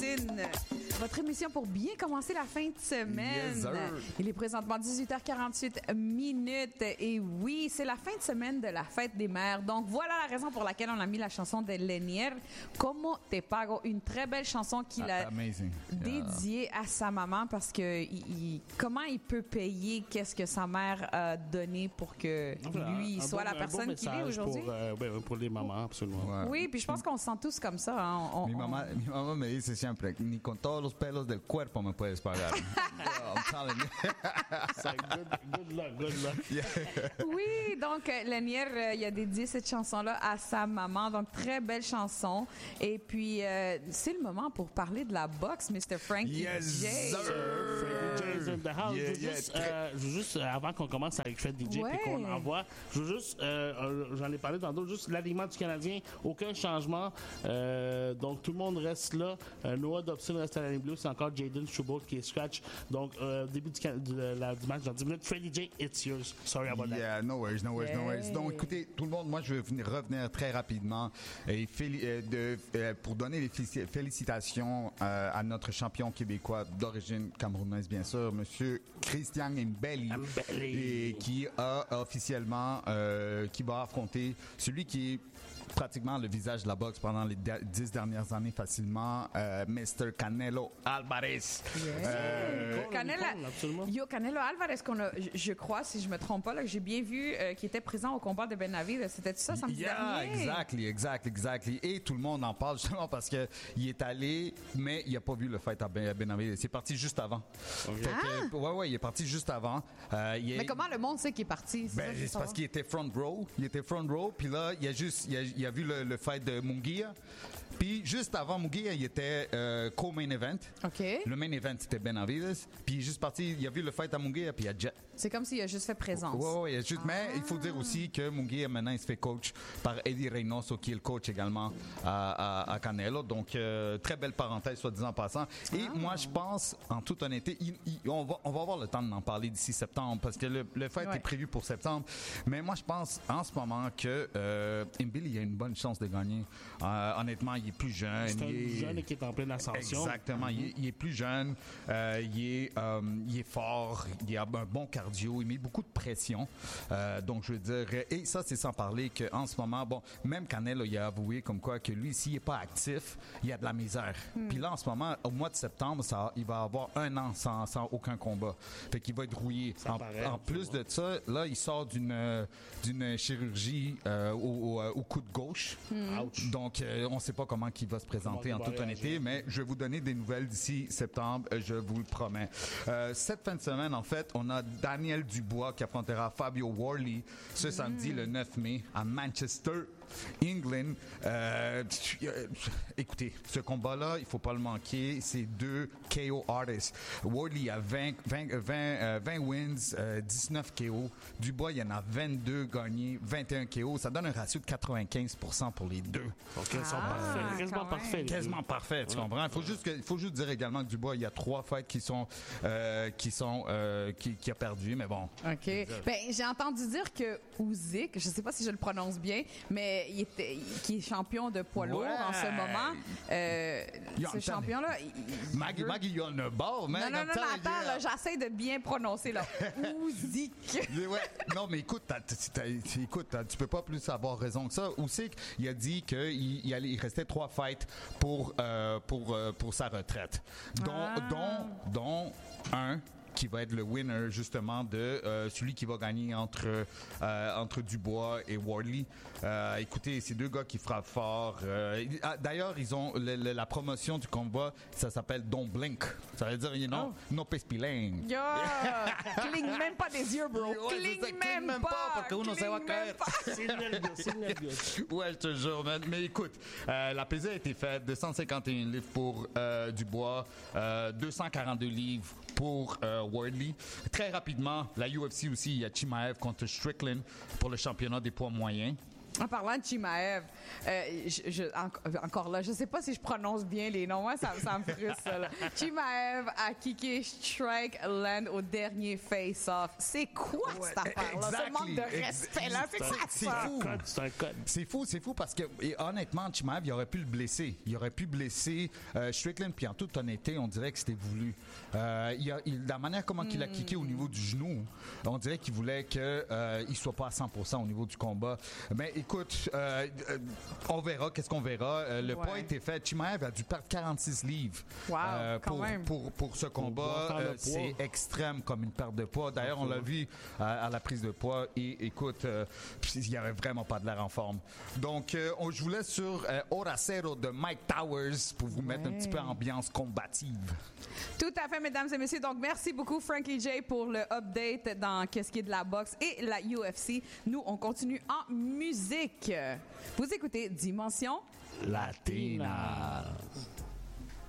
Cuisine. Votre émission pour bien commencer la fin de semaine. Yes, sir. Il est présentement 18h48 minutes. Et oui, c'est la fin de semaine de la fête des mères. Donc, voilà la raison pour laquelle on a mis la chanson de Lenier, Como te pago. Une très belle chanson qu'il a dédiée à sa maman parce que comment il peut payer qu'est-ce que sa mère a donné pour que lui soit la personne qu'il est aujourd'hui. Pour les mamans, absolument. Ouais. Oui, puis je pense qu'on se sent tous comme ça. Hein. Mi mamá me dice siempre, ni con todos los pelos del cuerpo me puedes pagar. I'm telling you. It's like, good luck. Yeah. Oui, donc Lenier, il a dédié cette chanson-là à sa maman. Donc, très belle chanson. Et puis, c'est le moment pour parler de la boxe, Mr. Frankie Yes, J. sir. Freddy J in the house. Yeah, Je veux juste, avant qu'on commence avec Freddy J Ouais. et qu'on envoie, je veux juste, j'en ai parlé tantôt, juste l'alignement du Canadien, aucun changement. Donc, tout le monde reste là. Noah Dobson reste à la ligne bleue. C'est encore Jaden Struble qui est scratch. Donc, début du match dans 10 minutes. Freddy J, it's yours. Sorry about that. Yeah, no worries. Hey. Donc, écoutez, tout le monde, moi, je vais revenir très rapidement et pour donner les félicitations à notre champion québécois d'origine camerounaise, bien sûr, Monsieur Christian Mbelli, et qui a officiellement, qui va affronter celui qui est pratiquement le visage de la boxe pendant les 10 dernières années facilement, Mr. Canelo Alvarez. Canelo Alvarez, je crois, si je me trompe pas, là, que j'ai bien vu, qui était présent au combat de Benavidez. C'était ça samedi dernier? Exactly. Et tout le monde en parle justement parce que il est allé, mais il a pas vu le fight à Benavidez. C'est parti juste avant. Okay. Il est parti juste avant. Mais comment le monde sait qu'il est parti? C'est parce qu'il était front row. Puis là, il a vu le fight de Munguia. Puis juste avant Munguia, il était co-main event. OK. Le main event, c'était Benavidez. Puis il est juste parti, il a vu le fight à Munguia, puis il a jet. C'est comme s'il a juste fait présence. Oui, juste. Mais il faut dire aussi que Munguia, maintenant, il se fait coach par Eddie Reynoso, qui est le coach également à Canelo. Donc, très belle parenthèse, soit disant en passant. Et moi, je pense, en toute honnêteté, on va avoir le temps d'en parler d'ici septembre, parce que le fight est prévu pour septembre. Mais moi, je pense, en ce moment, que Mbili, il a une bonne chance de gagner. Honnêtement, il est plus jeune. C'est un jeune qui est en pleine ascension. Exactement. Il est plus jeune. Il est fort. Il a un bon cardio. Il met beaucoup de pression. Donc, je veux dire, et ça, c'est sans parler qu'en ce moment, bon, même Canelo, il a avoué comme quoi que lui, s'il n'est pas actif, il y a de la misère. Puis là, en ce moment, au mois de septembre, il va avoir 1 an sans aucun combat. Fait qu'il va être rouillé. En plus de ça, là, il sort d'une chirurgie au coude gauche. Donc, on ne sait pas comment il va se présenter en toute honnêteté, mais je vais vous donner des nouvelles d'ici septembre, je vous le promets. Cette fin de semaine, en fait, on a Daniel Dubois qui affrontera Fabio Warley ce samedi, le 9 mai, à Manchester, England. Écoutez, ce combat-là, il faut pas le manquer. C'est 2 KO artists. Warley a 20 wins, 19 KO. Dubois, il y en a 22 gagnés, 21 KO. Ça donne un ratio de 95% pour les deux. Quasiment parfait, tu comprends? Il faut juste dire également que Dubois, il y a 3 fights qui a perdu, mais bon. OK. Ben, j'ai entendu dire que Usyk, je sais pas si je le prononce bien, mais qui est champion de poids lourd en ce moment. Ce champion-là... Maggie, il y en a bord, mais... Non, attends, là, j'essaie de bien prononcer, là. Usyk. Non, mais écoute, tu peux pas plus avoir raison que ça. Usyk, il a dit qu'il restait 3 fights pour sa retraite. Dont un qui va être le winner justement de celui qui va gagner entre Dubois et Warley. Écoutez, ces deux gars qui frappent fort. D'ailleurs, ils ont la promotion du combat, ça s'appelle Don't Blink. Ça veut dire, no pespiling. Cligne même pas des yeux, bro. Cligne même pas parce que uno se va caer. C'est nerveux. Ouais, je te jure, man. Mais écoute, la pesée a été faite, 251 livres pour Dubois, 242 livres pour Wardley. Très rapidement, la UFC aussi, il y a Chimaev contre Strickland pour le championnat des poids moyens. En parlant de Chimaev, encore là, je sais pas si je prononce bien les noms. Moi, ça me frustre, ça. Là. Chimaev a kické Strickland au dernier face-off. C'est quoi cette affaire-là? Ce manque de respect-là, c'est quoi ça? Fou. C'est un code. C'est fou parce que, honnêtement, Chimaev, il aurait pu le blesser. Il aurait pu blesser Strickland, puis en toute honnêteté, on dirait que c'était voulu. La manière comment il a kické au niveau du genou, on dirait qu'il voulait qu'il ne soit pas à 100% au niveau du combat. Mais écoute, on verra, qu'est-ce qu'on verra. Le poids a été fait. Chimaev a dû perdre 46 livres pour ce combat. C'est extrême comme une perte de poids. D'ailleurs, on l'a vu à la prise de poids. Et écoute, il n'y avait vraiment pas de l'air en forme. Donc, je vous laisse sur Horacero de Mike Towers pour vous mettre un petit peu ambiance combative. Tout à fait, mesdames et messieurs. Donc, merci beaucoup, Frankie J, pour le update dans qu'est-ce qui est de la boxe et la UFC. Nous, on continue en musique. Vous écoutez Dimension Latina.